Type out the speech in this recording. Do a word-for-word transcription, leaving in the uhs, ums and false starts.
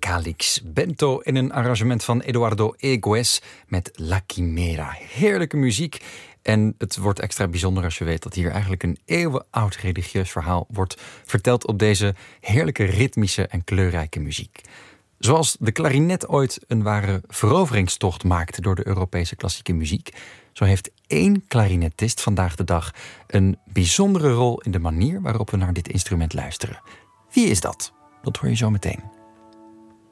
Calix Bento in een arrangement van Eduardo Egues met La Quimera. Heerlijke muziek. En het wordt extra bijzonder als je weet dat hier eigenlijk een eeuwenoud religieus verhaal wordt verteld op deze heerlijke ritmische en kleurrijke muziek. Zoals de klarinet ooit een ware veroveringstocht maakte door de Europese klassieke muziek, zo heeft één klarinetist vandaag de dag een bijzondere rol in de manier waarop we naar dit instrument luisteren. Wie is dat? Dat hoor je zo meteen.